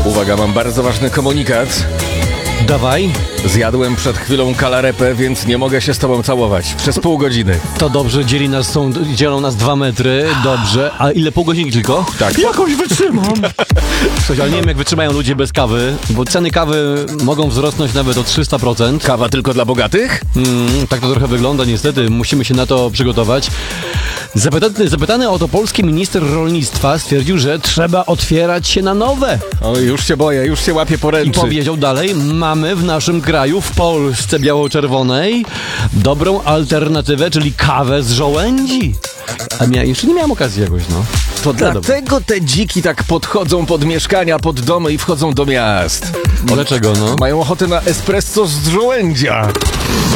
Uwaga, mam bardzo ważny komunikat. Dawaj. Zjadłem przed chwilą kalarepę, więc nie mogę się z tobą całować. Przez pół godziny. To dobrze, dzielą nas 2 metry, dobrze. A ile, pół godziny tylko? Tak. Jakoś wytrzymam. Słuchaj, ale nie wiem, jak wytrzymają ludzie bez kawy, bo ceny kawy mogą wzrosnąć nawet o 300%. Kawa tylko dla bogatych? Tak to trochę wygląda, niestety. Musimy się na to przygotować. Zapytany o to polski minister rolnictwa stwierdził, że trzeba otwierać się na nowe. O, już się boję, już się łapię I poręczy. powiedział dalej, mamy w naszym kraju, w Polsce biało-czerwonej, dobrą alternatywę, czyli kawę z żołędzi. A jeszcze nie miałem okazji jakoś, no. To dlatego te dziki tak podchodzą pod mieszkania, pod domy i wchodzą do miast. Dlaczego, no? Mają ochotę na espresso z żołędzia.